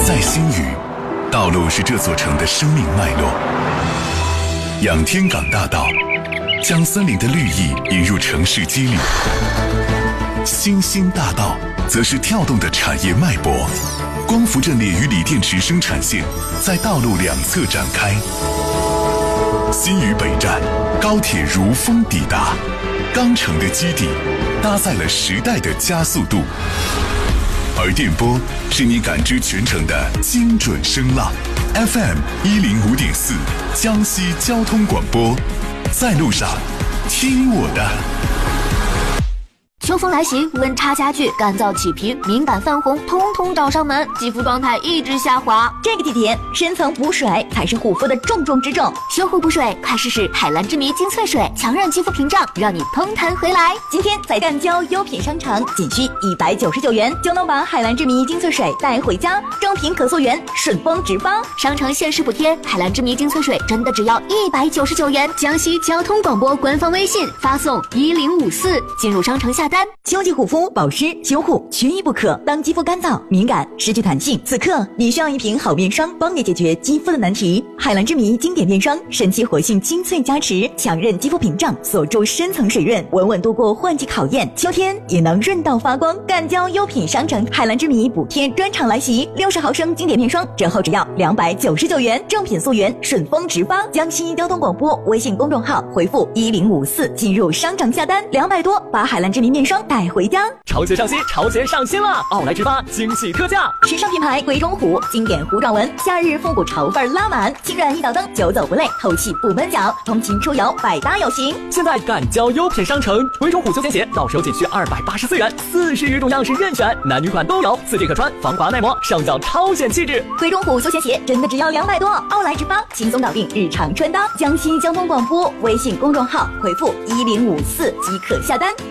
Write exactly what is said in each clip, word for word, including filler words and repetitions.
在新余，道路是这座城的生命脉络。仰天港大道将森林的绿意引入城市肌理，新兴大道则是跳动的产业脉搏。光伏阵列与锂电池生产线在道路两侧展开。新余北站，高铁如风抵达，钢城的基地搭载了时代的加速度。而电波是你感知全城的精准声浪。F M 一零五点四，江西交通广播，在路上听我的。 秋风来袭，温差加剧，干燥起皮，敏感泛红，通通找上门，肌肤状态一直下滑。 这个季节，深层补水才是护肤的重中之重。 修护补水，快试试海蓝之谜精粹水，强韧肌肤屏障，让你嘭弹回来。 今天在赣胶优品商城，仅需一百九十九元就能把海蓝之谜精粹水带回家，正品可溯源，顺丰直发。 商城限时补贴，海蓝之谜精粹水真的只要一百九十九元。江西交通广播官方微信发送一零五四，进入商城下单。 秋季护肤保湿修护缺一不可。当肌肤干燥、敏感、失去弹性，此刻你需要一瓶好面霜，帮你解决肌肤的难题。海蓝之谜经典面霜，神奇活性精粹加持，强韧肌肤屏障，锁住深层水润，稳稳度过换季考验。秋天也能润到发光。赣胶优品商城海蓝之谜补贴专场来袭，六十毫升经典面霜折后只要两百九十九元，正品溯源，顺丰直发。江西交通广播微信公众号回复一零五四进入商城下单，两百多把海蓝之谜面霜带回家。 潮鞋上新，潮鞋上新了！奥莱直发惊喜特价， 时尚品牌鬼冢虎经典弧状纹，夏日复古潮范拉满，轻软一脚蹬，久走不累，透气不闷脚，通勤出游百搭有型。 现在赣胶优品商城，鬼冢虎休闲鞋到手仅需二百八十四元，四十余种样式任选，男女款都有，四季可穿，防滑耐磨，上脚超显气质。 鬼冢虎休闲鞋真的只要两百多，奥莱直发轻松搞定日常穿搭。江西交通广播微信公众号回复一零五四即可下单。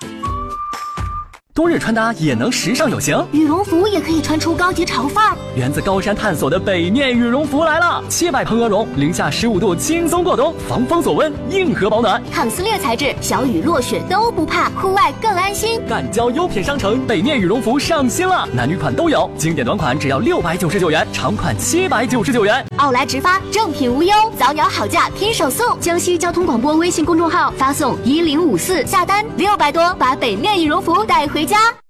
冬日穿搭也能时尚有型， 羽绒服也可以穿出高级潮范儿。 源自高山探索的北面羽绒服来了，切百蓬鹅绒，零下十五度轻松过冬，防风锁温，硬核保暖， 抗撕裂材质，小雨落雪都不怕，户外更安心。 赣胶优品商城北面羽绒服上新了，男女款都有，经典短款只要六百九十九元，长款七百九十九元。 奥莱直发，正品无忧，早鸟好价拼手速。江西交通广播微信公众号发送一零五四下单，六百多把北面羽绒服带回家。